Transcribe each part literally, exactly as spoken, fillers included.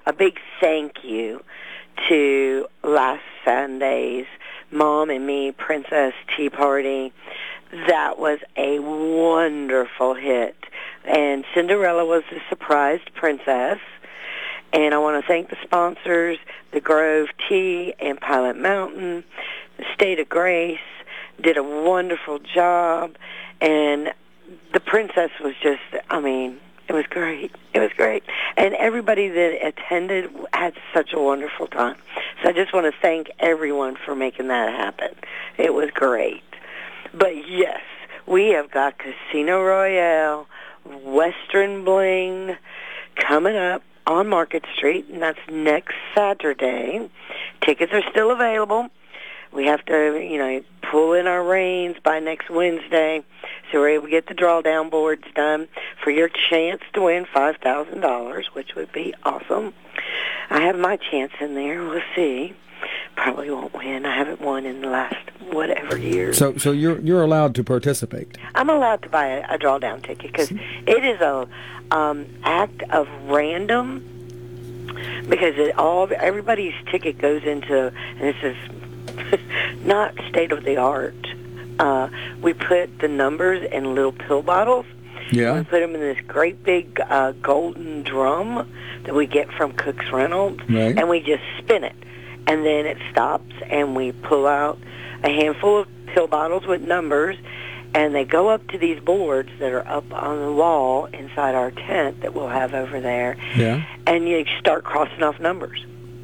a big thank you to last Sunday's Mom and Me Princess Tea Party. That was a wonderful hit. And Cinderella was the surprised princess. And I want to thank the sponsors, the Grove Tea and Pilot Mountain, the State of Grace, did a wonderful job. And the princess was just, I mean, it was great. It was great. And everybody that attended had such a wonderful time. So I just want to thank everyone for making that happen. It was great. But yes, we have got Casino Royale, Western Bling coming up on Market Street, and that's next Saturday. Tickets are still available. We have to, you know, pull in our reins by next Wednesday so we're able to get the drawdown boards done for your chance to win five thousand dollars, which would be awesome. I have my chance in there. We'll see. Probably won't win. I haven't won in the last whatever years. So, so you're you're allowed to participate. I'm allowed to buy a, a drawdown ticket because it is a um, act of random. Because it all everybody's ticket goes into, and this is not state of the art. Uh, we put the numbers in little pill bottles. Yeah. We put them in this great big uh, golden drum that we get from Cook's Reynolds, right. And we just spin it. And then it stops, and we pull out a handful of pill bottles with numbers, and they go up to these boards that are up on the wall inside our tent that we'll have over there. Yeah. And you start crossing off numbers.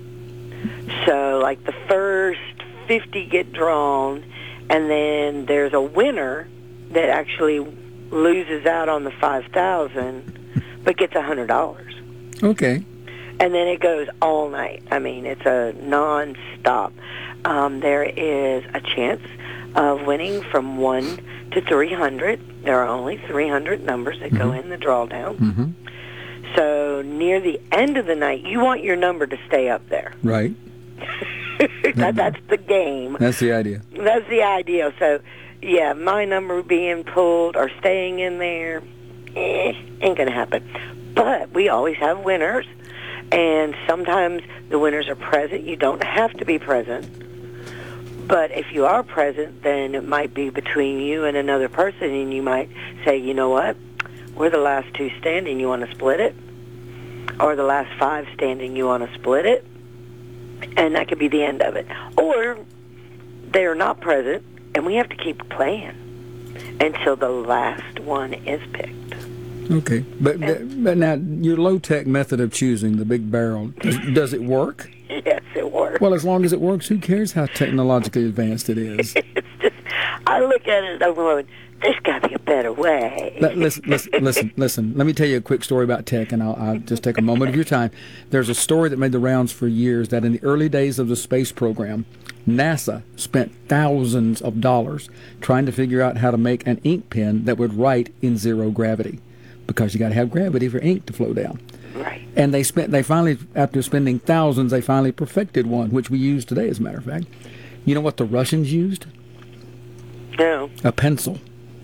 So, like, the first fifty get drawn, and then there's a winner that actually loses out on the five thousand but gets one hundred dollars. Okay. And then it goes all night. I mean, it's a non-stop. Um, there is a chance of winning from one to three hundred. There are only three hundred numbers that mm-hmm. go in the drawdown. Mm-hmm. So near the end of the night, you want your number to stay up there. Right. that, that's the game. That's the idea. That's the idea. So, yeah, my number being pulled or staying in there, eh, ain't going to happen. But we always have winners. And sometimes the winners are present. You don't have to be present. But if you are present, then it might be between you and another person, and you might say, you know what, we're the last two standing, you want to split it? Or the last five standing, you want to split it? And that could be the end of it. Or they're not present, and we have to keep playing until the last one is picked. Okay, but but now your low-tech method of choosing the big barrel, does, does it work? Yes, it works. Well, as long as it works, who cares how technologically advanced it is? It's just, I look at it and I'm going, there's got to be a better way. Listen, listen, listen, listen. Let me tell you a quick story about tech, and I'll, I'll just take a moment of your time. There's a story that made the rounds for years that in the early days of the space program, NASA spent thousands of dollars trying to figure out how to make an ink pen that would write in zero gravity. Because you got to have gravity for ink to flow down. Right. And they spent. They finally, after spending thousands, they finally perfected one, which we use today, as a matter of fact. You know what the Russians used? No. A pencil.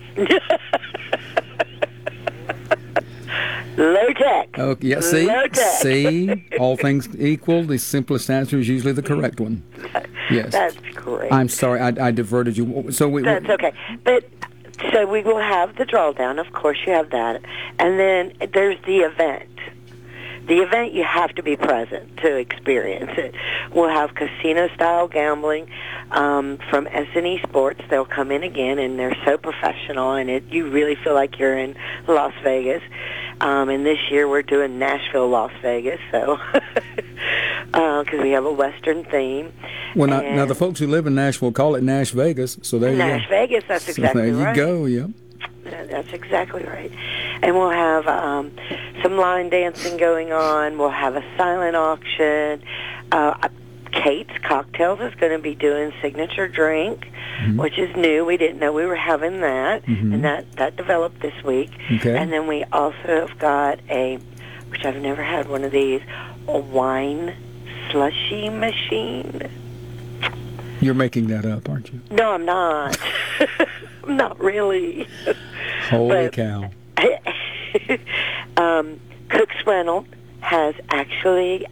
Low tech. Okay. Yeah. See. Low tech. See. All things equal, the simplest answer is usually the correct one. Yes. That's great. I'm sorry, I, I diverted you. So we. That's okay, but. So we will have the drawdown, of course you have that. And then there's the event. The event, you have to be present to experience it. We'll have casino-style gambling um, from S and E Sports. They'll come in again, and they're so professional, and it, you really feel like you're in Las Vegas. Um, and this year we're doing Nashville, Las Vegas, so because uh, we have a Western theme. Well, now, now the folks who live in Nashville call it Nash Vegas, so there you go. Nash Vegas, that's exactly right. So there you right. go, yeah. That's exactly right. And we'll have um, some line dancing going on. We'll have a silent auction. Uh, Kate's Cocktails is going to be doing signature drink, mm-hmm. which is new. We didn't know we were having that, mm-hmm. and that, that developed this week. Okay. And then we also have got a, which I've never had one of these, a wine slushy machine. You're making that up, aren't you? No, I'm not. Not really. Holy but, cow. um, Cook's Reynolds has actually